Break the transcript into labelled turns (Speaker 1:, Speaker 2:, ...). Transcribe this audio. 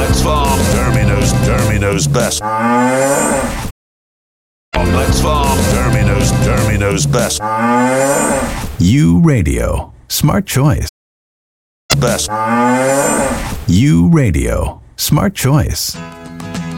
Speaker 1: Let's Farm. Dermy knows best. On Let's Farm. Dermy knows best.
Speaker 2: U Radio. Smart choice.
Speaker 1: Best.
Speaker 2: U Radio. Smart choice.